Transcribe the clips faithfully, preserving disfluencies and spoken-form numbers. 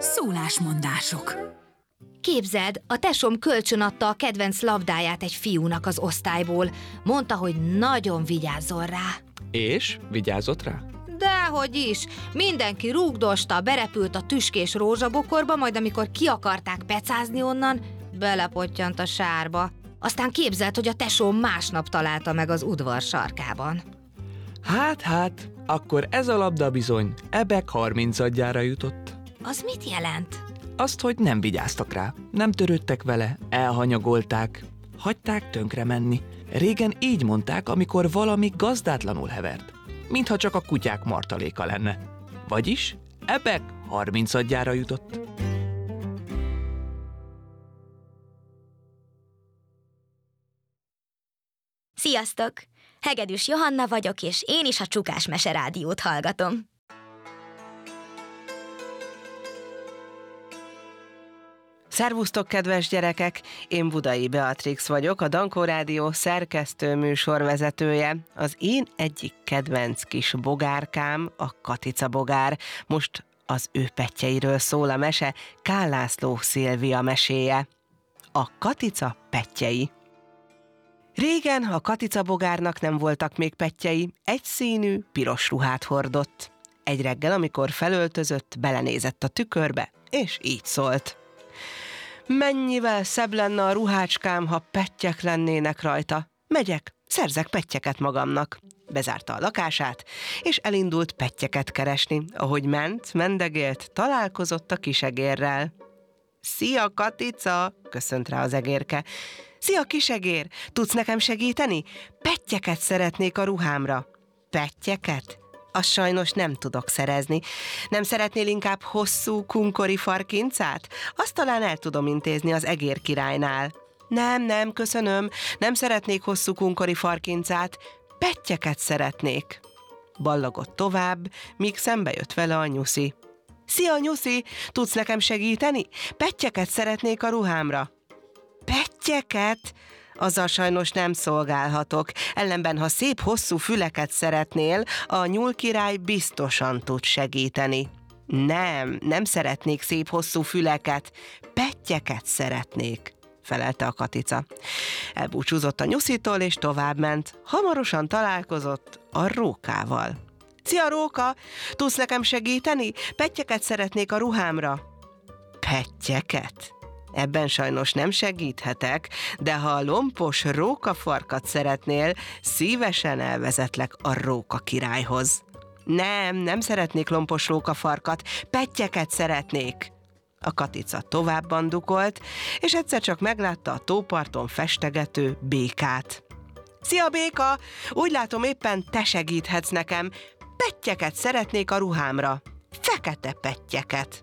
Szólásmondások. Képzeld, a tesóm kölcsön adta a kedvenc labdáját egy fiúnak az osztályból. Mondta, hogy nagyon vigyázzon rá. És? Vigyázott rá? Dehogy is. Mindenki rúgdosta, berepült a tüskés rózsabokorba, majd amikor ki akarták pecázni onnan, belepottyant a sárba. Aztán képzeld, hogy a tesóm másnap találta meg az udvar sarkában. Hát, hát, akkor ez a labda bizony ebek harmincadjára jutott. Az mit jelent? Azt, hogy nem vigyáztak rá, nem törődtek vele, elhanyagolták, hagyták tönkre menni. Régen így mondták, amikor valami gazdátlanul hevert, mintha csak a kutyák martaléka lenne. Vagyis ebek harmincadjára jutott. Sziasztok! Hegedűs Johanna vagyok, és én is a Csukás Mese Rádiót hallgatom. Szervusztok, kedves gyerekek! Én Budai Beatrix vagyok, a Dankó Rádió szerkesztő műsorvezetője. Az én egyik kedvenc kis bogárkám a Katica bogár. Most az ő pettyeiről szól a mese, Kál László Szilvia meséje. A Katica pettyei. Régen a Katica bogárnak nem voltak még pettyei, egyszínű, piros ruhát hordott. Egy reggel, amikor felöltözött, belenézett a tükörbe, és így szólt. Mennyivel szebb lenne a ruhácskám, ha pettyek lennének rajta. Megyek, szerzek pettyeket magamnak. Bezárta a lakását, és elindult pettyeket keresni. Ahogy ment, mendegélt, találkozott a kisegérrel. Szia, Katica! Köszönt rá az egérke. Szia, kisegér! Tudsz nekem segíteni? Pettyeket szeretnék a ruhámra. Pettyeket? Azt sajnos nem tudok szerezni. Nem szeretnél inkább hosszú, kunkori farkincát? Azt talán el tudom intézni az egér királynál. Nem, nem, köszönöm. Nem szeretnék hosszú, kunkori farkincát. Pettyeket szeretnék. Ballagott tovább, míg szembe jött vele a nyuszi. Szia, nyuszi! Tudsz nekem segíteni? Pettyeket szeretnék a ruhámra. Pettyeket? Azzal sajnos nem szolgálhatok. Ellenben, ha szép hosszú füleket szeretnél, a nyúlkirály biztosan tud segíteni. Nem, nem szeretnék szép hosszú füleket, pettyeket szeretnék, felelte a Katica. Elbúcsúzott a nyuszitól, és továbbment. Hamarosan találkozott a rókával. Szia, róka! Tudsz nekem segíteni? Pettyeket szeretnék a ruhámra. Pettyeket? Ebben sajnos nem segíthetek, de ha a lompos rókafarkat szeretnél, szívesen elvezetlek a róka királyhoz. Nem, nem szeretnék lompos rókafarkat, pettyeket szeretnék. A Katica tovább bandukolt, és egyszer csak meglátta a tóparton festegető békát. Szia, béka! Úgy látom, éppen te segíthetsz nekem. Pettyeket szeretnék a ruhámra. Fekete pettyeket.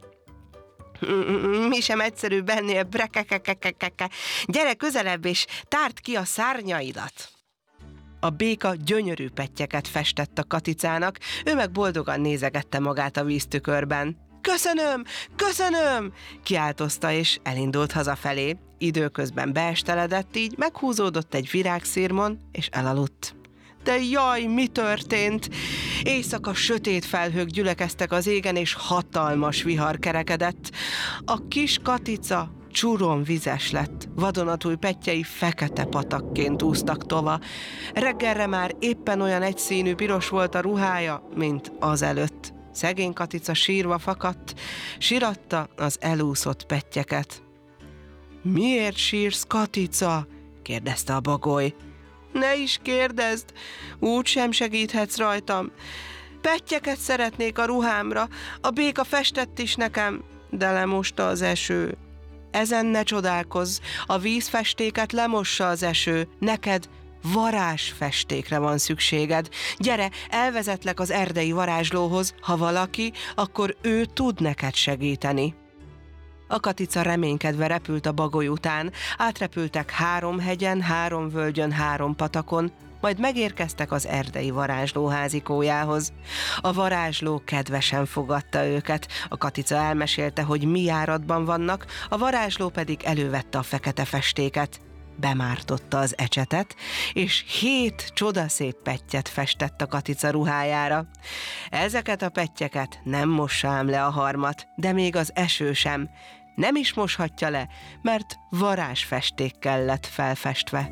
Mi sem egyszerűbb ennél, brekekekekeke. Gyere közelebb, és tárd ki a szárnyaidat. A béka gyönyörű pettyeket festett a Katicának, ő meg boldogan nézegette magát a víztükörben. Köszönöm, köszönöm! Kiáltozta, és elindult hazafelé. Időközben beesteledett, így meghúzódott egy virágszirmon, és elaludt. De jaj, mi történt? Éjszaka sötét felhők gyülekeztek az égen, és hatalmas vihar kerekedett. A kis Katica csuron vizes lett, vadonatúj pettyei fekete patakként úsztak tova. Reggelre már éppen olyan egyszínű piros volt a ruhája, mint azelőtt. Szegény Katica sírva fakadt, síratta az elúszott pettyeket. Miért sírsz, Katica? kérdezte a bagoly. Ne is kérdezd, úgy sem segíthetsz rajtam. Pettyeket szeretnék a ruhámra, a béka festett is nekem, de lemosta az eső. Ezen ne csodálkozz, a vízfestéket lemossa az eső, neked varázsfestékre van szükséged. Gyere, elvezetlek az erdei varázslóhoz, ha valaki, akkor ő tud neked segíteni. A Katica reménykedve repült a bagoly után, átrepültek három hegyen, három völgyön, három patakon, majd megérkeztek az erdei varázsló házikójához. A varázsló kedvesen fogadta őket, a Katica elmesélte, hogy mi járatban vannak, a varázsló pedig elővette a fekete festéket. bemártotta az ecsetet, és hét csodaszép pettyet festett a Katica ruhájára. Ezeket a pettyeket nem mossa ám le a harmat, de még az eső sem. Nem is moshatja le, mert varázsfestékkel lett felfestve.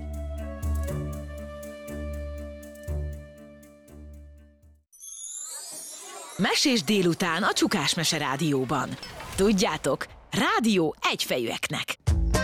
Mesés délután a Csukás Mese Rádióban. Tudjátok, rádió egyfejűeknek.